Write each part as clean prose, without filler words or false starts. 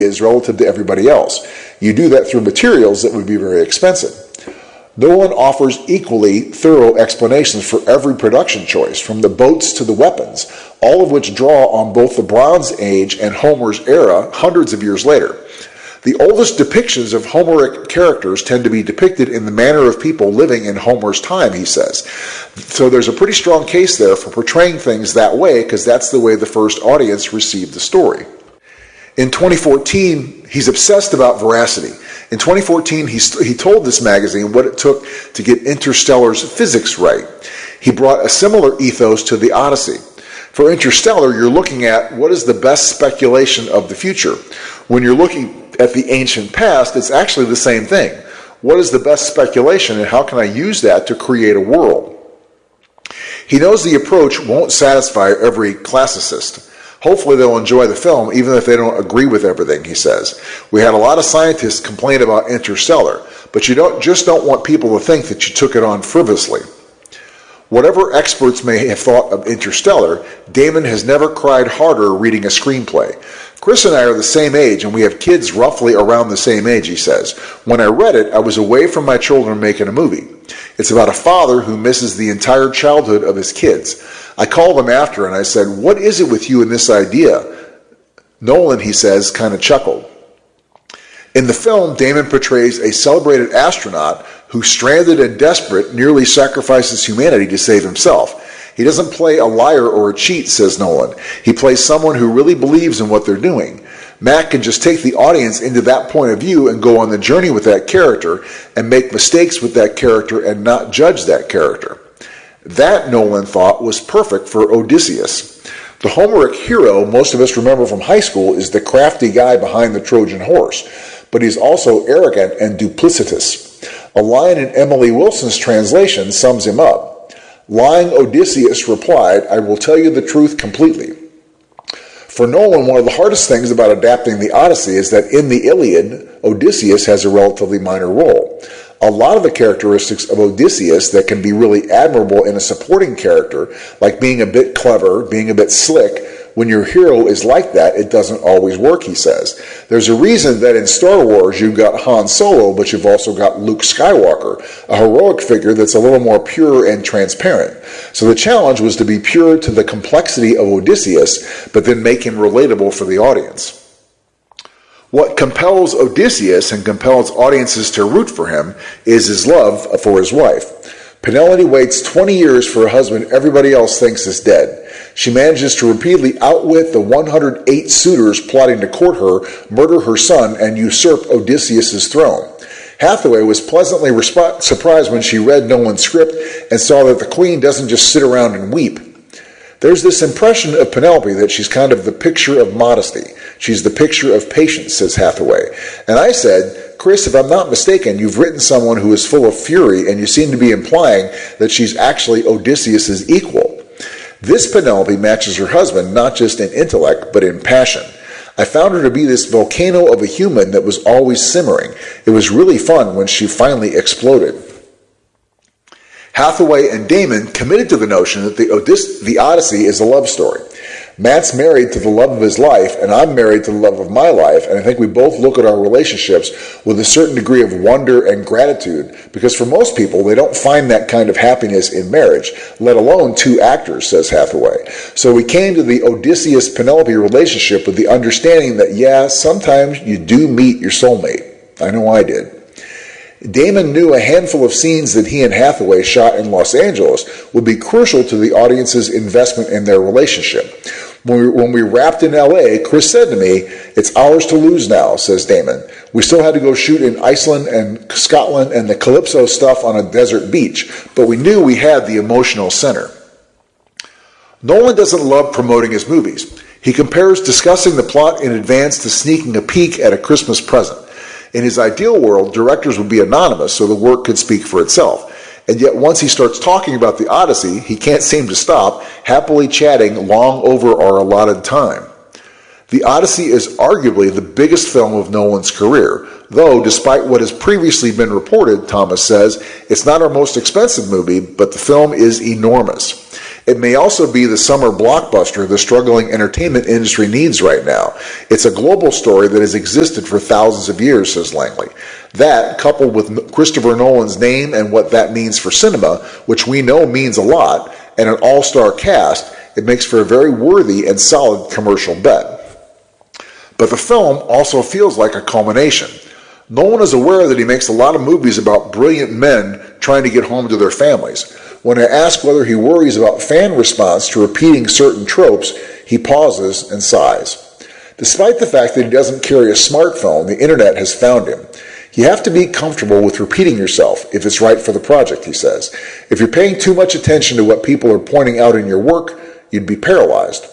is relative to everybody else. You do that through materials that would be very expensive. Nolan offers equally thorough explanations for every production choice, from the boats to the weapons, all of which draw on both the Bronze Age and Homer's era hundreds of years later. The oldest depictions of Homeric characters tend to be depicted in the manner of people living in Homer's time, he says. So there's a pretty strong case there for portraying things that way, because that's the way the first audience received the story. In 2014, he's obsessed about veracity. In 2014, he told this magazine what it took to get Interstellar's physics right. He brought a similar ethos to the Odyssey. For Interstellar, you're looking at what is the best speculation of the future. When you're looking at the ancient past, it's actually the same thing. What is the best speculation, and how can I use that to create a world? He knows the approach won't satisfy every classicist. Hopefully they'll enjoy the film, even if they don't agree with everything, he says. We had a lot of scientists complain about Interstellar, but you just don't want people to think that you took it on frivolously. Whatever experts may have thought of Interstellar, Damon has never cried harder reading a screenplay. Chris and I are the same age, and we have kids roughly around the same age, he says. When I read it, I was away from my children making a movie. It's about a father who misses the entire childhood of his kids. I called him after and I said, "What is it with you and this idea?" Nolan, he says, kind of chuckled. In the film, Damon portrays a celebrated astronaut who, stranded and desperate, nearly sacrifices humanity to save himself. He doesn't play a liar or a cheat, says Nolan. He plays someone who really believes in what they're doing. Matt can just take the audience into that point of view and go on the journey with that character and make mistakes with that character and not judge that character. That, Nolan thought, was perfect for Odysseus. The Homeric hero most of us remember from high school is the crafty guy behind the Trojan horse, but he's also arrogant and duplicitous. A line in Emily Wilson's translation sums him up. Lying Odysseus replied, "I will tell you the truth completely." For Nolan, one of the hardest things about adapting the Odyssey is that in the Iliad, Odysseus has a relatively minor role. A lot of the characteristics of Odysseus that can be really admirable in a supporting character, like being a bit clever, being a bit slick, when your hero is like that, it doesn't always work, he says. There's a reason that in Star Wars you've got Han Solo, but you've also got Luke Skywalker, a heroic figure that's a little more pure and transparent. So the challenge was to be pure to the complexity of Odysseus, but then make him relatable for the audience. What compels Odysseus and compels audiences to root for him is his love for his wife. Penelope waits 20 years for a husband everybody else thinks is dead. She manages to repeatedly outwit the 108 suitors plotting to court her, murder her son, and usurp Odysseus' throne. Hathaway was pleasantly surprised when she read Nolan's script and saw that the queen doesn't just sit around and weep. There's this impression of Penelope that she's kind of the picture of modesty. She's the picture of patience, says Hathaway. And I said, "Chris, if I'm not mistaken, you've written someone who is full of fury, and you seem to be implying that she's actually Odysseus' equal." This Penelope matches her husband not just in intellect, but in passion. I found her to be this volcano of a human that was always simmering. It was really fun when she finally exploded. Hathaway and Damon committed to the notion that the Odyssey is a love story. Matt's married to the love of his life, and I'm married to the love of my life, and I think we both look at our relationships with a certain degree of wonder and gratitude, because for most people, they don't find that kind of happiness in marriage, let alone two actors, says Hathaway. So we came to the Odysseus-Penelope relationship with the understanding that, yeah, sometimes you do meet your soulmate. I know I did. Damon knew a handful of scenes that he and Hathaway shot in Los Angeles would be crucial to the audience's investment in their relationship. When we wrapped in LA, Chris said to me, "It's ours to lose now," says Damon. "We still had to go shoot in Iceland and Scotland and the Calypso stuff on a desert beach, but we knew we had the emotional center." Nolan doesn't love promoting his movies. He compares discussing the plot in advance to sneaking a peek at a Christmas present. In his ideal world, directors would be anonymous so the work could speak for itself. And yet once he starts talking about the Odyssey, he can't seem to stop, happily chatting long over our allotted time. The Odyssey is arguably the biggest film of Nolan's career, though despite what has previously been reported, Thomas says, it's not our most expensive movie, but the film is enormous. It may also be the summer blockbuster the struggling entertainment industry needs right now. It's a global story that has existed for thousands of years, says Langley. That, coupled with Christopher Nolan's name and what that means for cinema, which we know means a lot, and an all-star cast, it makes for a very worthy and solid commercial bet. But the film also feels like a culmination. Nolan is aware that he makes a lot of movies about brilliant men trying to get home to their families. When I ask whether he worries about fan response to repeating certain tropes, he pauses and sighs. Despite the fact that he doesn't carry a smartphone, the internet has found him. You have to be comfortable with repeating yourself if it's right for the project, he says. If you're paying too much attention to what people are pointing out in your work, you'd be paralyzed.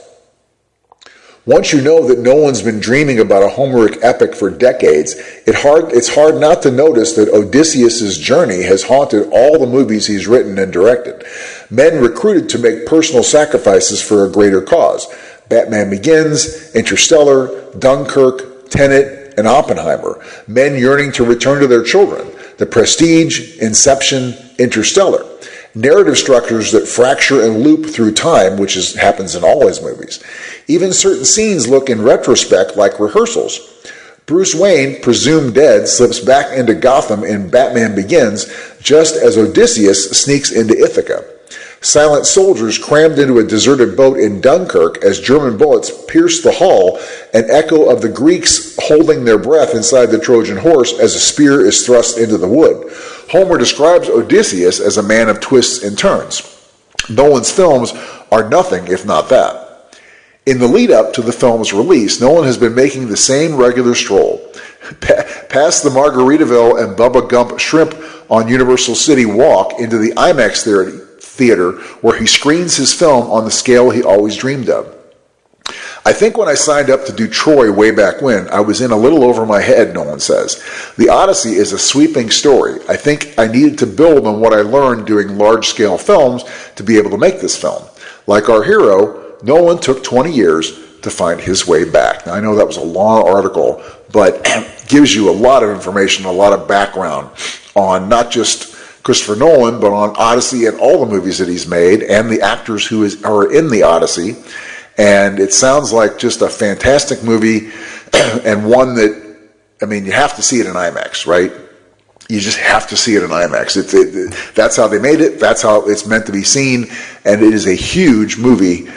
Once you know that Nolan's been dreaming about a Homeric epic for decades, it's hard not to notice that Odysseus' journey has haunted all the movies he's written and directed. Men recruited to make personal sacrifices for a greater cause. Batman Begins, Interstellar, Dunkirk, Tenet, and Oppenheimer. Men yearning to return to their children. The Prestige, Inception, Interstellar. Narrative structures that fracture and loop through time, which happens in all his movies. Even certain scenes look in retrospect like rehearsals. Bruce Wayne, presumed dead, slips back into Gotham in Batman Begins, just as Odysseus sneaks into Ithaca. Silent soldiers crammed into a deserted boat in Dunkirk as German bullets pierce the hull, an echo of the Greeks holding their breath inside the Trojan horse as a spear is thrust into the wood. Homer describes Odysseus as a man of twists and turns. Nolan's films are nothing if not that. In the lead-up to the film's release, Nolan has been making the same regular stroll. Past the Margaritaville and Bubba Gump Shrimp on Universal City Walk into the IMAX theater where he screens his film on the scale he always dreamed of. I think when I signed up to do Troy way back when, I was in a little over my head, Nolan says. The Odyssey is a sweeping story. I think I needed to build on what I learned doing large-scale films to be able to make this film. Like our hero, Nolan took 20 years to find his way back. Now, I know that was a long article, but gives you a lot of information, a lot of background on not just Christopher Nolan, but on Odyssey and all the movies that he's made and the actors who are in the Odyssey. And it sounds like just a fantastic movie and one that, I mean, you have to see it in IMAX, right? You just have to see it in IMAX. That's how they made it. That's how it's meant to be seen. And it is a huge movie.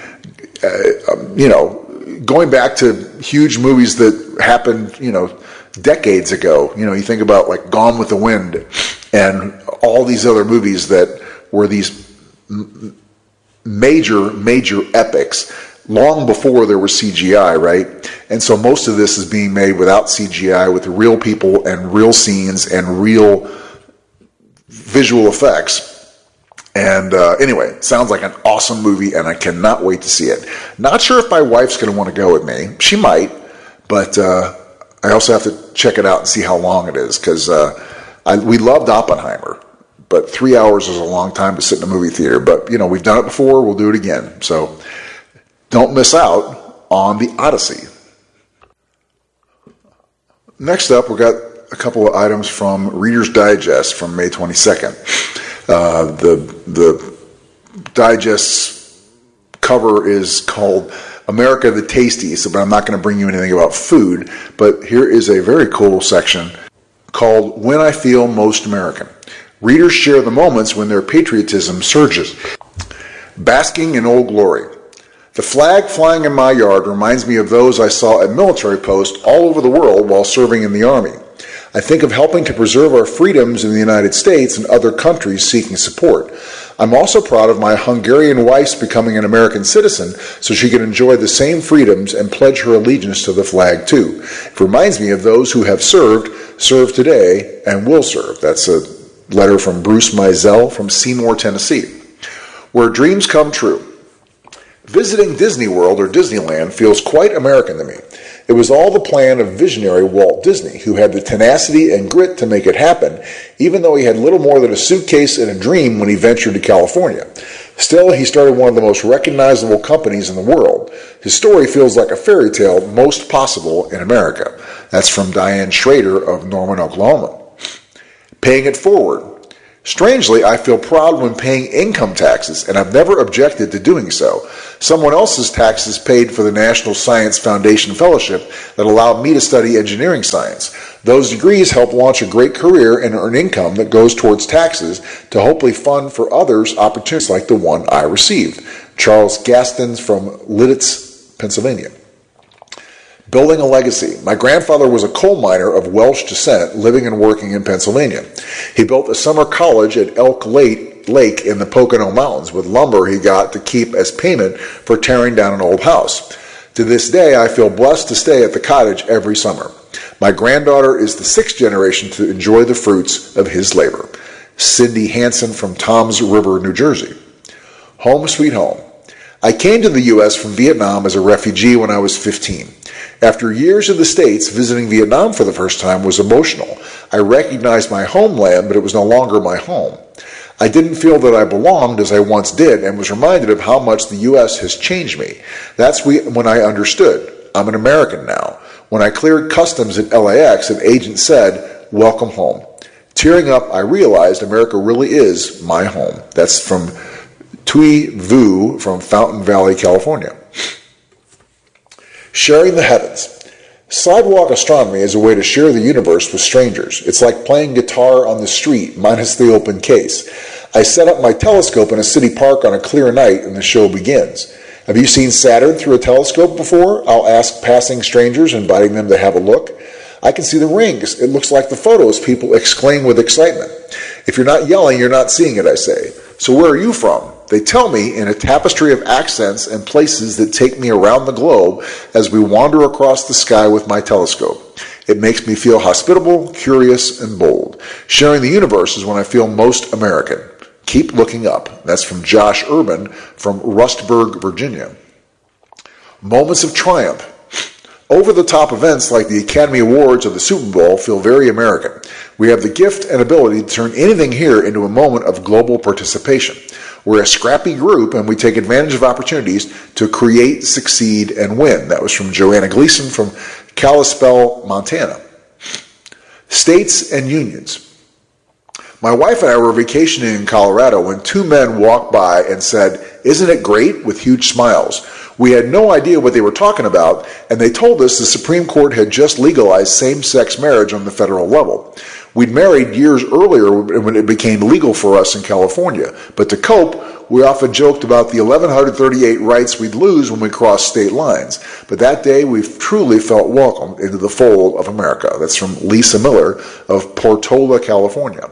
Going back to huge movies that happened, decades ago. You think about like Gone with the Wind and all these other movies that were these major epics long before there was CGI, right? And so most of this is being made without CGI, with real people and real scenes and real visual effects. And anyway, sounds like an awesome movie, and I cannot wait to see it. Not sure if my wife's going to want to go with me. She might, but I also have to check it out and see how long it is, because we loved Oppenheimer, but 3 hours is a long time to sit in a movie theater. But, we've done it before. We'll do it again. So don't miss out on the Odyssey. Next up, we've got a couple of items from Reader's Digest from May 22nd. The Digest's cover is called America the Tasty, but I'm not going to bring you anything about food. But here is a very cool section called When I Feel Most American. Readers share the moments when their patriotism surges. Basking in Old Glory. The flag flying in my yard reminds me of those I saw at military posts all over the world while serving in the Army. I think of helping to preserve our freedoms in the United States and other countries seeking support. I'm also proud of my Hungarian wife's becoming an American citizen so she can enjoy the same freedoms and pledge her allegiance to the flag too. It reminds me of those who have served today, and will serve. That's a letter from Bruce Mizell from Seymour, Tennessee. Where dreams come true. Visiting Disney World or Disneyland feels quite American to me. It was all the plan of visionary Walt Disney, who had the tenacity and grit to make it happen, even though he had little more than a suitcase and a dream when he ventured to California. Still, he started one of the most recognizable companies in the world. His story feels like a fairy tale most possible in America. That's from Diane Schrader of Norman, Oklahoma. Paying it forward. Strangely, I feel proud when paying income taxes, and I've never objected to doing so. Someone else's taxes paid for the National Science Foundation Fellowship that allowed me to study engineering science. Those degrees help launch a great career and earn income that goes towards taxes to hopefully fund for others opportunities like the one I received. Charles Gastons from Lititz, Pennsylvania. Building a legacy. My grandfather was a coal miner of Welsh descent living and working in Pennsylvania. He built a summer college at Elk Lake in the Pocono Mountains with lumber he got to keep as payment for tearing down an old house. To this day, I feel blessed to stay at the cottage every summer. My granddaughter is the 6th generation to enjoy the fruits of his labor. Cindy Hansen from Toms River, New Jersey. Home sweet home. I came to the U.S. from Vietnam as a refugee when I was 15. After years in the States, visiting Vietnam for the first time was emotional. I recognized my homeland, but it was no longer my home. I didn't feel that I belonged as I once did and was reminded of how much the U.S. has changed me. That's when I understood. I'm an American now. When I cleared customs at LAX, an agent said, "Welcome home." Tearing up, I realized America really is my home. That's from Tui Vu from Fountain Valley, California. Sharing the heavens. Sidewalk astronomy is a way to share the universe with strangers. It's like playing guitar on the street, minus the open case. I set up my telescope in a city park on a clear night and the show begins. Have you seen Saturn through a telescope before? I'll ask passing strangers, inviting them to have a look. I can see the rings. It looks like the photos people exclaim with excitement. If you're not yelling, you're not seeing it, I say. So where are you from? They tell me in a tapestry of accents and places that take me around the globe as we wander across the sky with my telescope. It makes me feel hospitable, curious, and bold. Sharing the universe is when I feel most American. Keep looking up. That's from Josh Urban from Rustburg, Virginia. Moments of triumph. Over-the-top events like the Academy Awards or the Super Bowl feel very American. We have the gift and ability to turn anything here into a moment of global participation. We're a scrappy group, and we take advantage of opportunities to create, succeed, and win. That was from Joanna Gleason from Kalispell, Montana. States and unions. My wife and I were vacationing in Colorado when 2 men walked by and said, "Isn't it great?" with huge smiles. We had no idea what they were talking about, and they told us the Supreme Court had just legalized same-sex marriage on the federal level. We'd married years earlier when it became legal for us in California, but to cope, we often joked about the 1,138 rights we'd lose when we crossed state lines. But that day, we truly felt welcomed into the fold of America. That's from Lisa Miller of Portola, California.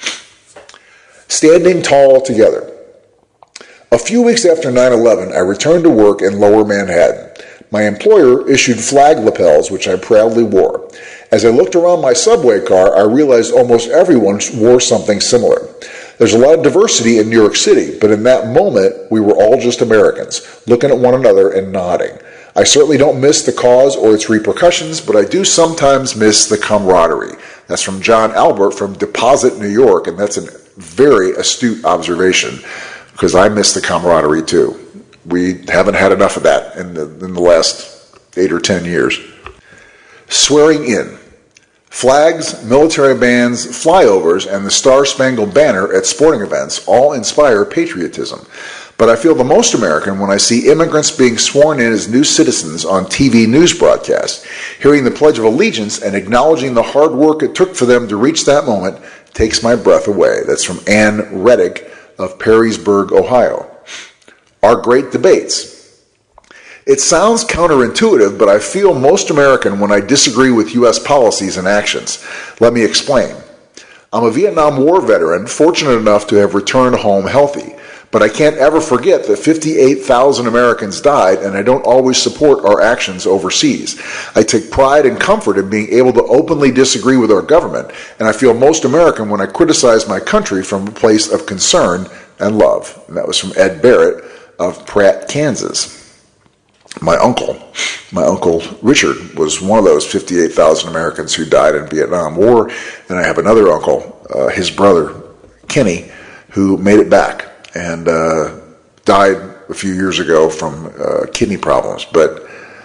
Standing tall together. A few weeks after 9/11, I returned to work in Lower Manhattan. My employer issued flag lapels, which I proudly wore. As I looked around my subway car, I realized almost everyone wore something similar. There's a lot of diversity in New York City, but in that moment, we were all just Americans, looking at one another and nodding. I certainly don't miss the cause or its repercussions, but I do sometimes miss the camaraderie. That's from John Albert from Deposit, New York, and that's a very astute observation, because I miss the camaraderie too. We haven't had enough of that in the last 8 or 10 years. Swearing in. Flags, military bands, flyovers, and the Star-Spangled Banner at sporting events all inspire patriotism. But I feel the most American when I see immigrants being sworn in as new citizens on TV news broadcasts. Hearing the Pledge of Allegiance and acknowledging the hard work it took for them to reach that moment takes my breath away. That's from Ann Reddick of Perrysburg, Ohio. Our great debates. It sounds counterintuitive, but I feel most American when I disagree with U.S. policies and actions. Let me explain. I'm a Vietnam War veteran, fortunate enough to have returned home healthy. But I can't ever forget that 58,000 Americans died, and I don't always support our actions overseas. I take pride and comfort in being able to openly disagree with our government, and I feel most American when I criticize my country from a place of concern and love. And that was from Ed Barrett of Pratt, Kansas. My uncle Richard, was one of those 58,000 Americans who died in Vietnam War, and I have another uncle, his brother, Kenny, who made it back and died a few years ago from kidney problems. But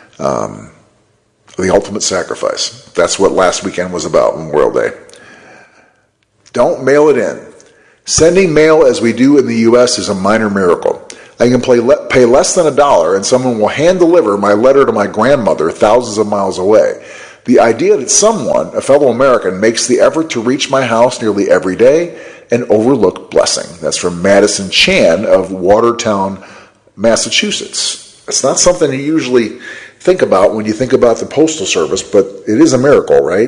the ultimate sacrifice. That's what last weekend was about, Memorial Day. Don't mail it in. Sending mail as we do in the U.S. is a minor miracle. I can pay less than $1 and someone will hand deliver my letter to my grandmother thousands of miles away. The idea that someone, a fellow American, makes the effort to reach my house nearly every day, an overlooked blessing. That's from Madison Chan of Watertown, Massachusetts. It's not something you usually think about when you think about the Postal Service, but it is a miracle, right?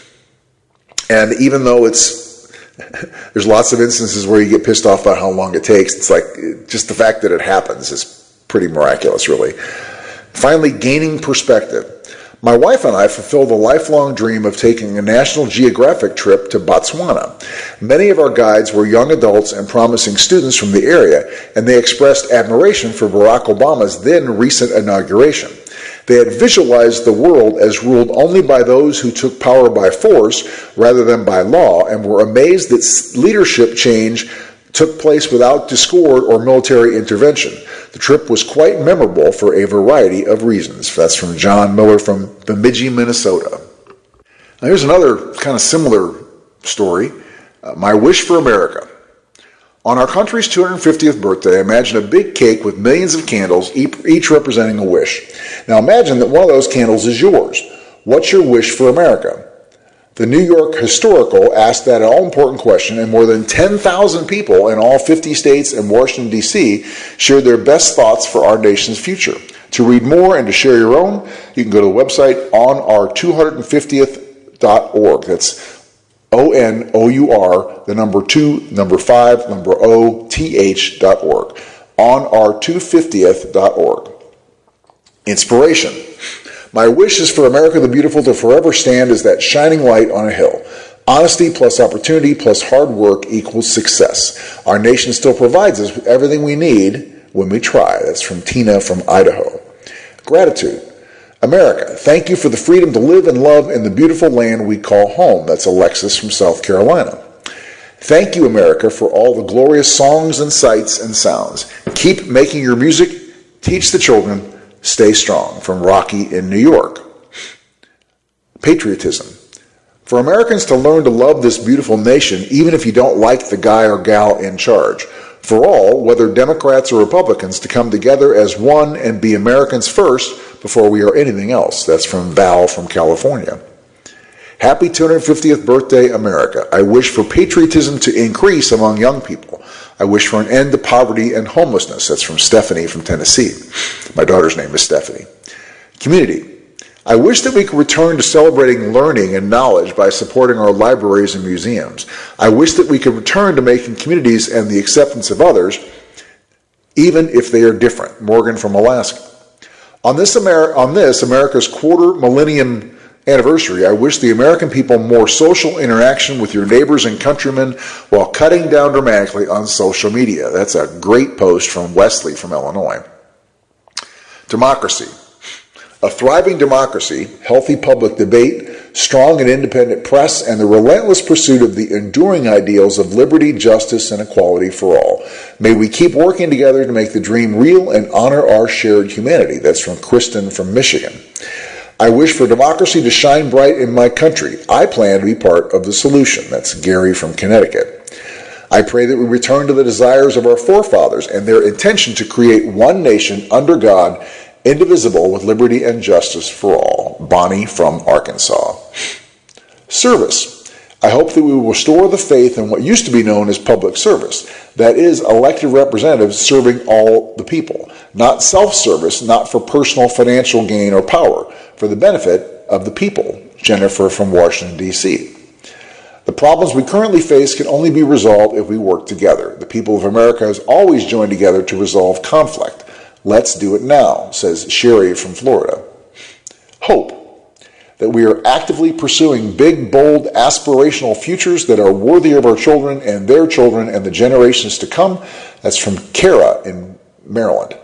And even though there's lots of instances where you get pissed off about how long it takes, it's like just the fact that it happens is pretty miraculous, really. Finally, gaining perspective. My wife and I fulfilled a lifelong dream of taking a National Geographic trip to Botswana. Many of our guides were young adults and promising students from the area, and they expressed admiration for Barack Obama's then recent inauguration. They had visualized the world as ruled only by those who took power by force rather than by law, and were amazed that leadership change took place without discord or military intervention. The trip was quite memorable for a variety of reasons. That's from John Miller from Bemidji, Minnesota. Now here's another kind of similar story. My wish for America. On our country's 250th birthday, imagine a big cake with millions of candles, each representing a wish. Now imagine that one of those candles is yours. What's your wish for America? The New York Historical asked that all-important question, and more than 10,000 people in all 50 states and Washington, D.C. shared their best thoughts for our nation's future. To read more and to share your own, you can go to the website onour250th.org. That's ONOUR, the number 2, number 5, number OTH.org. onour250th.org. Inspiration. My wish is for America the Beautiful to forever stand as that shining light on a hill. Honesty plus opportunity plus hard work equals success. Our nation still provides us with everything we need when we try. That's from Tina from Idaho. Gratitude. America, thank you for the freedom to live and love in the beautiful land we call home. That's Alexis from South Carolina. Thank you, America, for all the glorious songs and sights and sounds. Keep making your music. Teach the children. Stay strong. From Rocky in New York. Patriotism. For Americans to learn to love this beautiful nation, even if you don't like the guy or gal in charge. For all, whether Democrats or Republicans, to come together as one and be Americans first before we are anything else. That's from Val from California. Happy 250th birthday, America. I wish for patriotism to increase among young people. I wish for an end to poverty and homelessness. That's from Stephanie from Tennessee. My daughter's name is Stephanie. Community. I wish that we could return to celebrating learning and knowledge by supporting our libraries and museums. I wish that we could return to making communities and the acceptance of others, even if they are different. Morgan from Alaska. On this America's quarter millennium anniversary, I wish the American people more social interaction with your neighbors and countrymen while cutting down dramatically on social media. That's a great post from Wesley from Illinois. Democracy. A thriving democracy, healthy public debate, strong and independent press, and the relentless pursuit of the enduring ideals of liberty, justice, and equality for all. May we keep working together to make the dream real and honor our shared humanity. That's from Kristen from Michigan. I wish for democracy to shine bright in my country. I plan to be part of the solution. That's Gary from Connecticut. I pray that we return to the desires of our forefathers and their intention to create one nation under God, indivisible, with liberty and justice for all. Bonnie from Arkansas. Service. I hope that we will restore the faith in what used to be known as public service. That is, elected representatives serving all the people. Not self-service, not for personal financial gain or power, for the benefit of the people. Jennifer from Washington, D.C. The problems we currently face can only be resolved if we work together. The people of America has always joined together to resolve conflict. Let's do it now, says Sherry from Florida. Hope. That we are actively pursuing big, bold, aspirational futures that are worthy of our children and the generations to come. That's from Kara in Maryland.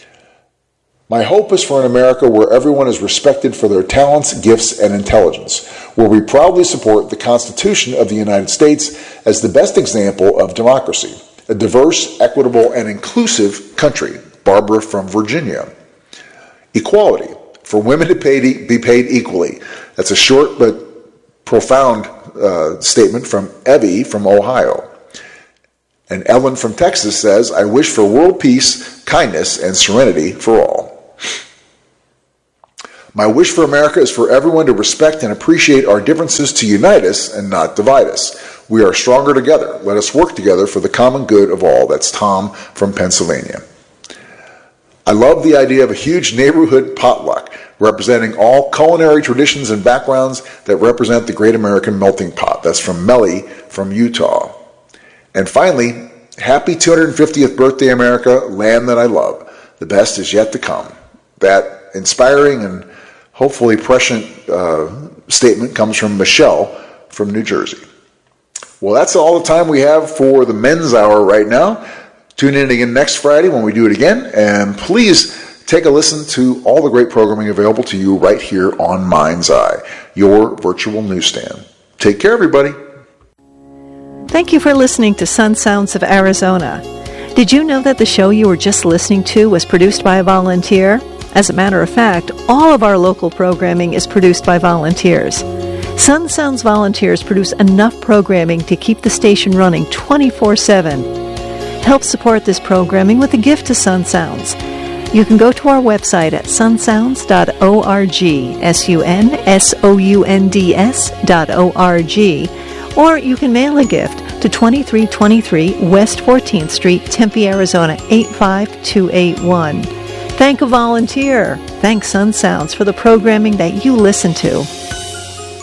My hope is for an America where everyone is respected for their talents, gifts, and intelligence, where we proudly support the Constitution of the United States as the best example of democracy, a diverse, equitable, and inclusive country. Barbara from Virginia. Equality. For women to be paid equally. That's a short but profound statement from Evie from Ohio. And Ellen from Texas says, I wish for world peace, kindness, and serenity for all. My wish for America is for everyone to respect and appreciate our differences, to unite us and not divide us. We are stronger together. Let us work together for the common good of all. That's Tom from Pennsylvania. I love the idea of a huge neighborhood potluck representing all culinary traditions and backgrounds that represent the great American melting pot. That's from Melly from Utah. And finally, happy 250th birthday, America, land that I love. The best is yet to come. That inspiring and hopefully prescient statement comes from Michelle from New Jersey. Well, that's all the time we have for the Men's Hour right now. Tune in again next Friday when we do it again. And please take a listen to all the great programming available to you right here on Mind's Eye, your virtual newsstand. Take care, everybody. Thank you for listening to Sun Sounds of Arizona. Did you know that the show you were just listening to was produced by a volunteer? As a matter of fact, all of our local programming is produced by volunteers. Sun Sounds volunteers produce enough programming to keep the station running 24/7. Help support this programming with a gift to Sun Sounds. You can go to our website at sunsounds.org, sunsounds.org, or you can mail a gift to 2323 West 14th Street, Tempe, Arizona 85281. Thank a volunteer. Thank Sun Sounds for the programming that you listen to.